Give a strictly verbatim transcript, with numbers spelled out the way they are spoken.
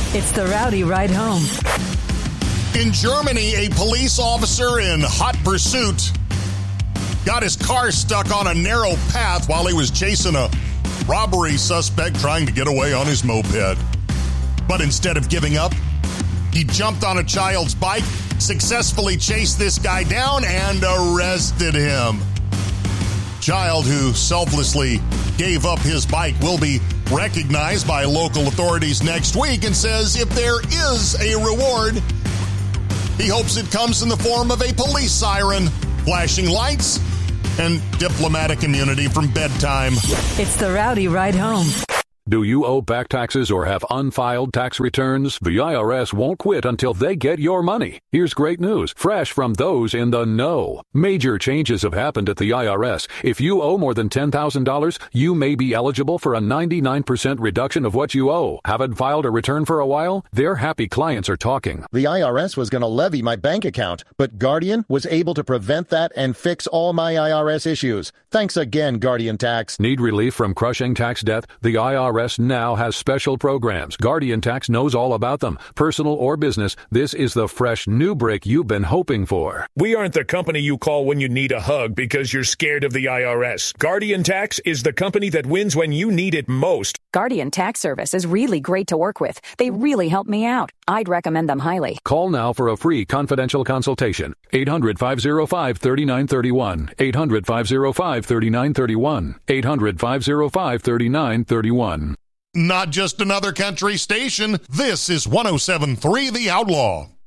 It's the Rowdy Ride Home. In Germany, a police officer in hot pursuit got his car stuck on a narrow path while he was chasing a robbery suspect trying to get away on his moped. But instead of giving up, he jumped on a child's bike, successfully chased this guy down, and arrested him. Child who selflessly gave up his bike will be recognized by local authorities next week and says if there is a reward, he hopes it comes in the form of a police siren, flashing lights, and diplomatic immunity from bedtime. It's the Rowdy Ride Home. Do you owe back taxes or have unfiled tax returns? The I R S won't quit until they get your money. Here's great news, fresh from those in the know. Major changes have happened at the I R S. If you owe more than ten thousand dollars, you may be eligible for a ninety-nine percent reduction of what you owe. Haven't filed a return for a while? Their happy clients are talking. The I R S was going to levy my bank account, but Guardian was able to prevent that and fix all my I R S issues. Thanks again, Guardian Tax. Need relief from crushing tax debt? The I R S now has special programs. Guardian Tax knows all about them. Personal or business, this is the fresh new break you've been hoping for. We aren't the company you call when you need a hug because you're scared of the I R S. Guardian Tax is the company that wins when you need it most. Guardian Tax Service is really great to work with. They really help me out. I'd recommend them highly. Call now for a free confidential consultation. eight hundred, five oh five, three nine three one. eight hundred, five oh five, three nine three one. eight hundred, five oh five, three nine three one. Not just another country station. This is one oh seven point three The Outlaw.